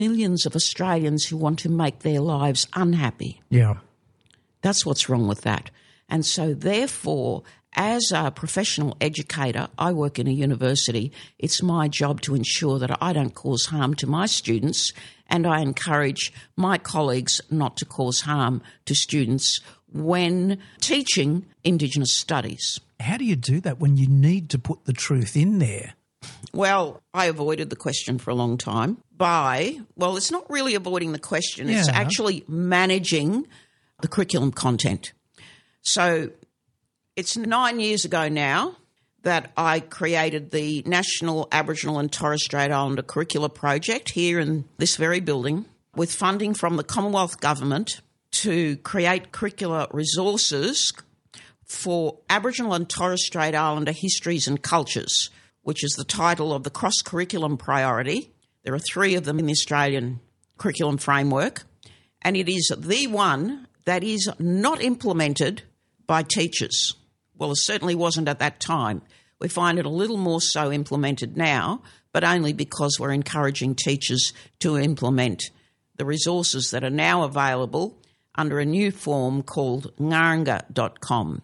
millions of Australians who want to make their lives unhappy. Yeah. That's what's wrong with that. And so therefore, as a professional educator, I work in a university. It's my job to ensure that I don't cause harm to my students, and I encourage my colleagues not to cause harm to students when teaching Indigenous studies. How do you do that when you need to put the truth in there? Well, I avoided the question for a long time it's not really avoiding the question. It's Yeah. actually managing the curriculum content. So it's 9 years ago now that I created the National Aboriginal and Torres Strait Islander Curricula Project here in this very building with funding from the Commonwealth Government to create curricular resources for Aboriginal and Torres Strait Islander histories and cultures, which is the title of the cross-curriculum priority. There are 3 of them in the Australian curriculum framework, and it is the one that is not implemented by teachers. Well, it certainly wasn't at that time. We find it a little more so implemented now, but only because we're encouraging teachers to implement the resources that are now available under a new form called ngarrnga.com,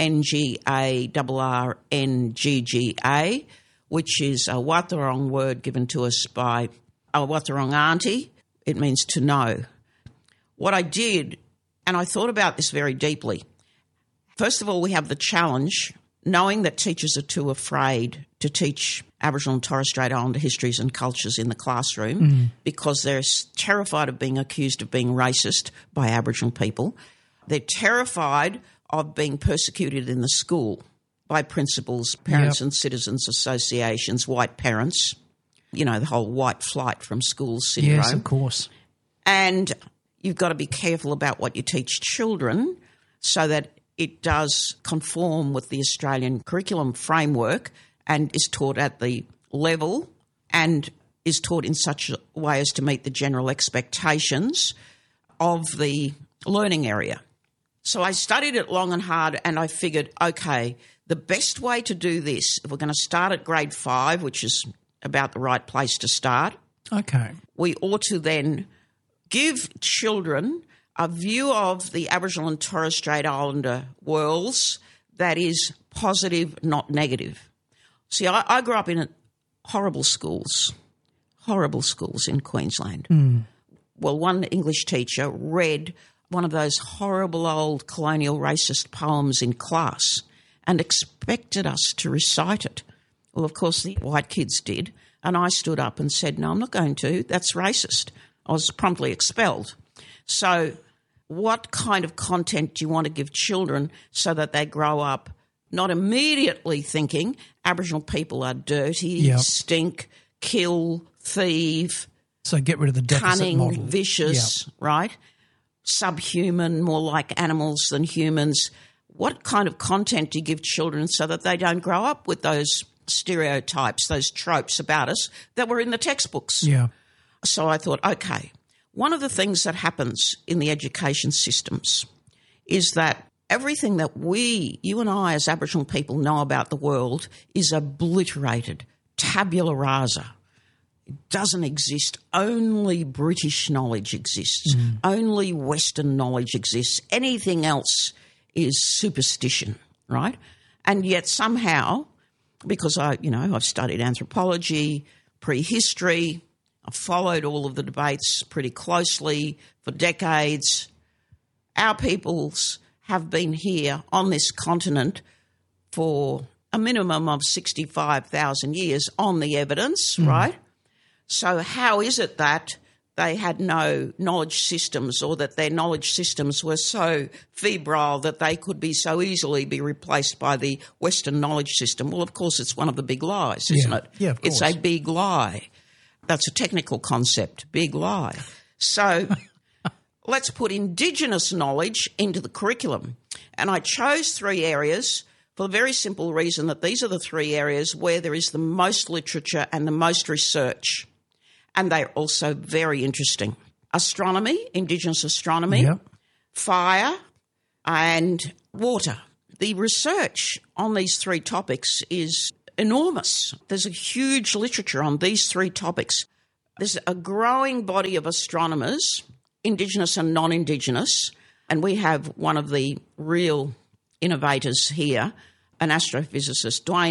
Ngarrngga, which is a Wathaurong word given to us by a Wathaurong auntie. It means to know. What I did, and I thought about this very deeply, first of all, we have the challenge, knowing that teachers are too afraid to teach Aboriginal and Torres Strait Islander histories and cultures in the classroom because they're terrified of being accused of being racist by Aboriginal people. They're terrified of being persecuted in the school by principals, parents and citizens associations, white parents, the whole white flight from schools syndrome. Yes, of course. And you've got to be careful about what you teach children so that it does conform with the Australian curriculum framework and is taught at the level and is taught in such a way as to meet the general expectations of the learning area. So I studied it long and hard and I figured, okay, the best way to do this, if we're going to start at grade 5, which is about the right place to start, Okay. we ought to then give children a view of the Aboriginal and Torres Strait Islander worlds that is positive, not negative. See, I grew up in horrible schools in Queensland. Well, one English teacher read one of those horrible old colonial racist poems in class and expected us to recite it. Well, of course, the white kids did, and I stood up and said, no, I'm not going to. That's racist. I was promptly expelled. So what kind of content do you want to give children so that they grow up not immediately thinking Aboriginal people are dirty, stink, kill, thieve, so get rid of the deficit cunning, model. vicious, right? Subhuman, more like animals than humans. What kind of content do you give children so that they don't grow up with those stereotypes, those tropes about us that were in the textbooks? Yeah. So I thought, okay, one of the things that happens in the education systems is that everything that you and I as Aboriginal people know about the world is obliterated, tabula rasa. It doesn't exist. Only British knowledge exists. Only Western knowledge exists. Anything else is superstition, right? And yet somehow, because I've studied anthropology, prehistory, I've followed all of the debates pretty closely for decades. Our peoples have been here on this continent for a minimum of 65,000 years on the evidence, right? So how is it that they had no knowledge systems, or that their knowledge systems were so febrile that they could be so easily be replaced by the Western knowledge system? Well, of course, it's one of the big lies, isn't it? Yeah, of course. It's a big lie. That's a technical concept, big lie. So let's put Indigenous knowledge into the curriculum. And I chose 3 areas for the very simple reason that these are the 3 areas where there is the most literature and the most research. And they're also very interesting. Astronomy, Indigenous astronomy, fire, and water. The research on these 3 topics is enormous. There's a huge literature on these 3 topics. There's a growing body of astronomers, Indigenous and non-Indigenous, and we have one of the real innovators here, an astrophysicist, Dwayne